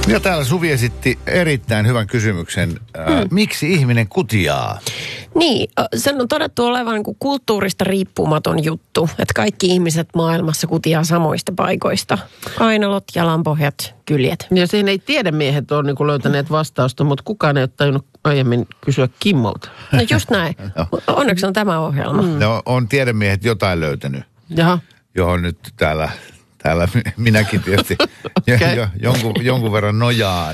Ja täällä Suvi esitti erittäin hyvän kysymyksen. Miksi ihminen kutiaa? Niin, sen on todettu olevan niin kuin kulttuurista riippumaton juttu, että kaikki ihmiset maailmassa kutiaa samoista paikoista. Kainalot, jalanpohjat, kyljet. Ja siihen ei tiedemiehet ole niin kuin löytäneet vastausta, mutta kukaan ei ole tajunnut aiemmin kysyä Kimmolta. No just näin. Onneksi on tämä ohjelma. No, on tiedemiehet jotain löytänyt, Jaha. johon nyt täällä minäkin tietysti jonkun verran nojaan.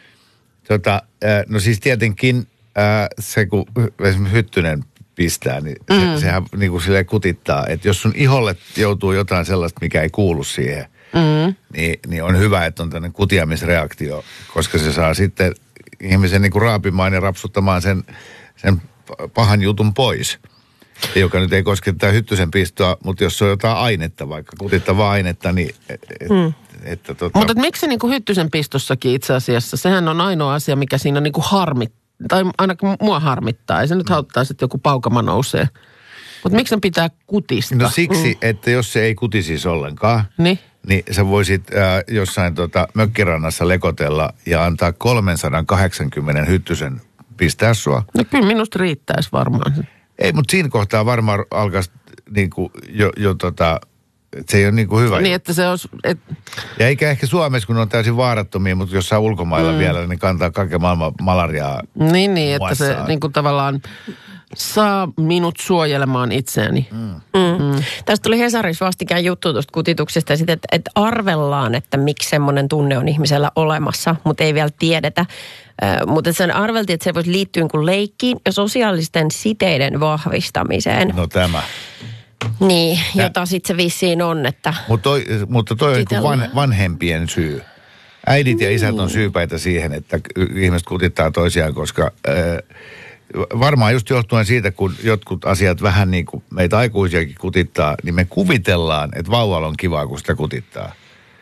No siis tietenkin se, kun esimerkiksi hyttynen pistää, niin sehän niin kuin silleen kutittaa, että jos sun iholle joutuu jotain sellaista, mikä ei kuulu siihen, niin on hyvä, että on tämmöinen kutiamisreaktio, koska se saa sitten ihmisen niin kuin raapimaan ja rapsuttamaan sen pahan jutun pois. Joka nyt ei koske tätä hyttysen pistoa, mutta jos on jotain ainetta, vaikka kutittavaa ainetta, niin... Mutta miksi se niinku hyttysen pistossakin itse asiassa, sehän on ainoa asia, mikä siinä niinku tai ainakin mua harmittaa. Ei se nyt hauttaisi, että joku paukama nousee. Mutta miksi sen pitää kutistaa? No siksi, että jos se ei kutisisi ollenkaan, niin sä voisit jossain mökkirannassa lekotella ja antaa 380 hyttysen pistää sua. No kyllä minusta riittäisi varmaan. Ei, mutta siinä kohtaa varmaan alkaisi niinku että se ei ole niinku hyvä. Niin, että se olisi... Ja eikä ehkä Suomessa, kun on täysin vaarattomia, mutta jossain ulkomailla vielä, niin kantaa kaiken maailman malariaa. Niin, että se niinku tavallaan saa minut suojelemaan itseäni. Tästä tuli Hesarissa vastikään juttu tuosta kutituksesta, että arvellaan, että miksi semmoinen tunne on ihmisellä olemassa, mutta ei vielä tiedetä. Mutta sen arveltiin, että se voisi liittyä kuin leikkiin ja sosiaalisten siteiden vahvistamiseen. No tämä. Niin, jota sitten se vissiin on, että... Mutta toi on niin vanhempien syy. Äidit ja isät on syypäitä siihen, että ihmiset kutittaa toisiaan, koska varmaan just johtuen siitä, kun jotkut asiat vähän niin kuin meitä aikuisiakin kutittaa, niin me kuvitellaan, että vauvalla on kivaa, kun sitä kutittaa.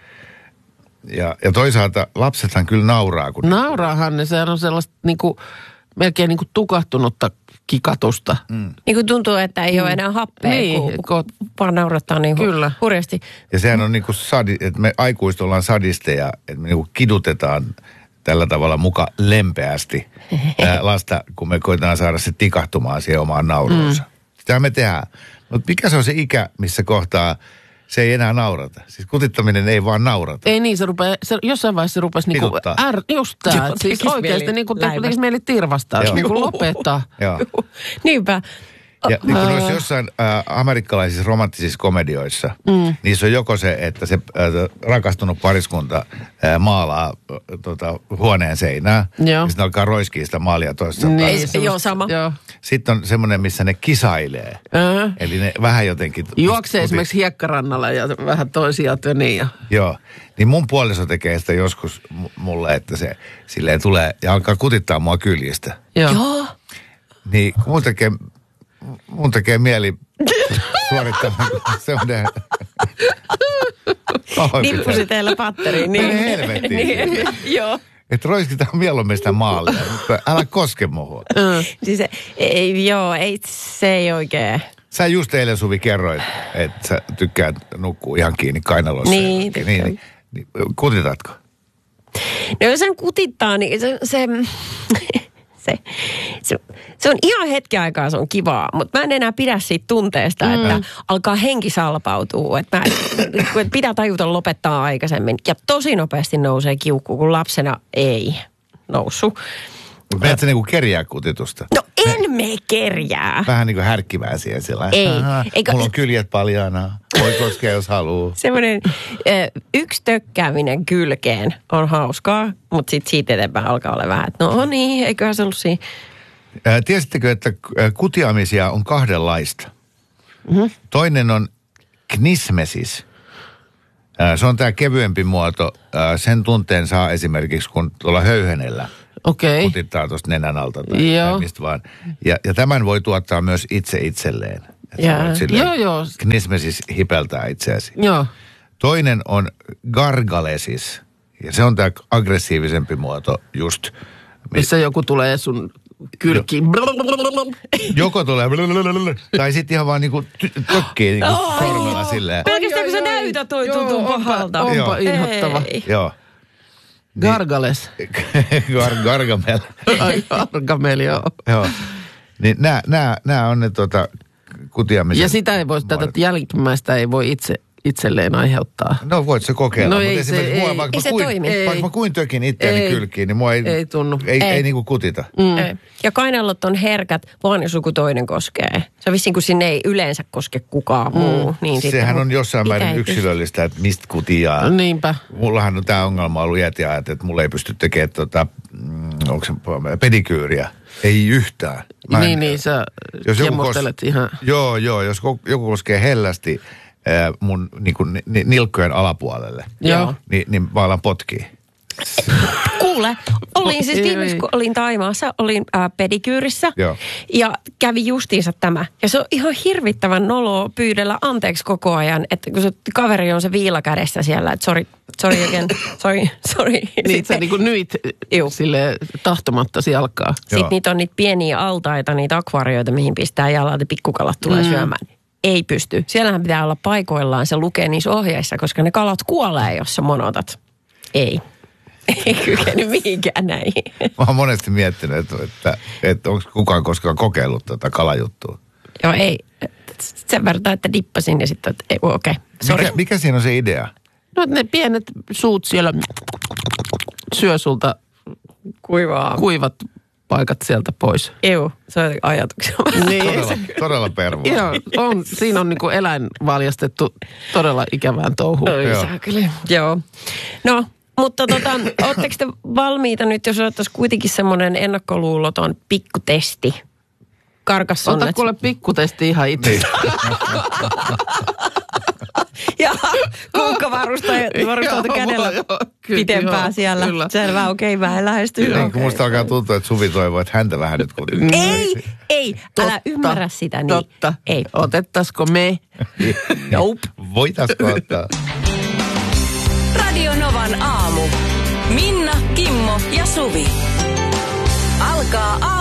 Ja toisaalta lapsethan kyllä nauraa. Kun nauraahan ne, se on sellaista niinku, melkein niinku tukahtunutta kikatusta. Niin kuin tuntuu, että ei ole enää happea, kun vaan naurattaa niin hurjasti. Ja sehän on niin kuin että me aikuiset ollaan sadisteja, että me niin kuin kidutetaan tällä tavalla muka lempeästi lasta, kun me koitetaan saada se tikahtumaan siihen omaan nauruunsa. Sitähän me tehdään. Mutta mikä se on se ikä, missä kohtaa se ei enää naurata? Siis kutittaminen ei vaan naurata. Ei niin, jossain vaiheessa se rupesi niinku just tää. Siis oikeasti niinku tekisi mieli tirvastaa, niinku lopettaa. Niinpä. Ja niin kuin noissa jossain amerikkalaisissa romanttisissa komedioissa, niissä on joko se, että se rakastunut pariskunta maalaa huoneen seinää, ja sitten alkaa roiskia sitä maalia toisessa päässä. Joo, sama. Joo. Sitten on semmoinen, missä ne kisailee. Eli ne vähän jotenkin... Juoksee esimerkiksi hiekkarannalla ja vähän toisia töniä. Joo. Niin mun puoliso tekee sitä joskus mulle, että se silleen tulee ja alkaa kutittaa mua kyljistä. Joo. Niin mun tekee mieli suorittaa semmoinen nippusi teillä patteriin. Niin helvettiin. Joo. Että roiskitaan mieluummin sitä maalia, mutta älä koske muhun. Siis se ei oikein. Sä just eilen, Suvi, kerroit, että sä tykkäät nukkua ihan kiinni kainalossa. Niin, niin kutitatko? No jos sen kutittaa, niin se on ihan hetken aikaa, se on kivaa, mutta mä en enää pidä siitä tunteesta, että alkaa henki salpautua. Että pitää tajuta lopettaa aikaisemmin. Ja tosi nopeasti nousee kiukku, kun lapsena ei noussut. Mutta menet sä niinku kerjää kutitusta? No en me kerjää. Vähän niinku härkkivää siihen sillä. Ei. Mulla on kyljet paljaana. Voi koskea, jos haluaa. Semmoinen yksi tökkääminen kylkeen on hauskaa, mutta sitten siitä eteenpäin alkaa olla vähän, että no niin, eiköhän se ollut siinä. Tiesittekö, että kutiamisia on kahdenlaista? Toinen on knismesis. Se on tämä kevyempi muoto. Sen tunteen saa esimerkiksi, kun tuolla höyhenellä kutittaa tuosta nenän alta tai mistä vaan. Ja tämän voi tuottaa myös itse itselleen. Joo. Knismesis hipeltää itseäsi. Joo. Toinen on gargalesis. Ja se on tämä aggressiivisempi muoto just. Missä joku tulee sun kylkiin. Joko tulee tai sitten ihan vaan niinku tökkii niinku sormella silleen. Pelkästään kun sä näytät, toi tuntuu pahalta. Onpa inhottava. Joo. Gargales. Gargamel. Gargamel, joo. Joo. Niin nämä on ne kutiamisen. Ja sitä ei voi, tätä jälkimmäistä ei voi itselleen aiheuttaa. No voit se kokeilla. No ei se, vaikka mä kuin tökin itseäni kylkiin, niin mua ei tunnu. Ei niinku kutita. Ja kainalot on herkät, vaan jos joku toinen koskee. Se on vissiin, kun sinne ei yleensä koske kukaan muu. Niin sehän on jossain määrin yksilöllistä, että mistä kutiaa. Niinpä. Mullahan on tämä ongelma ollut jätiajat, että mulla ei pysty tekemään onko se pedikyyriä. Ei yhtään. Niin, sä jemmostelet ihan. Joo, jos joku koskee hellästi mun nilkkojen alapuolelle, niin mä alan potkii. Kuule, olin siis viimeksi, kun olin Taimaassa, olin pedikyyrissä ja kävi justiinsa tämä. Ja se on ihan hirvittävän noloa pyydellä anteeksi koko ajan, että kun se kaveri on se viila kädessä siellä, että sorry again, sorry. Niin sä niinku nyt silleen tahtomattasi alkaa. Sitten niitä on niitä pieniä altaita, niitä akvaarioita, mihin pistää jalat ja pikkukalat tulee syömään. Ei pysty. Siellähän pitää olla paikoillaan, se lukee niissä ohjeissa, koska ne kalat kuolee, jos sä monotat. Ei kykene mihinkään näihin. Mä oon monesti miettinyt, että onko kukaan koskaan kokeillut tätä kalajuttua. Joo, ei. Sen verran, että dippasin ja sitten, että okei, sorry. Mikä siinä on se idea? No, ne pienet suut siellä syö sulta kuivat paikat sieltä pois. Joo, se on ajatuksena. Niin. Todella pervoa. Joo, siinä on niinku eläin valjastettu todella ikävään touhuun. Joo. No, mutta ootteko te valmiita nyt, jos otettaisiin kuitenkin semmoinen ennakkoluuloton pikkutesti? Karkassonnet. Ota kuule pikkutesti ihan itse. Ja kuukkavarustajat kädellä pitempään siellä. Kyllä. Selvä, okei, vähän lähestyy. Kun musta alkaa tuntua, että Suvi toivoo, että häntä vähän nyt kuitenkin. Ei, älä ymmärrä sitä. Niin. Totta. Ei. Otettaisiko me? Nope. Voitaisko ottaa? Radio Novan aamu. Minna, Kimmo ja Suvi. Alkaa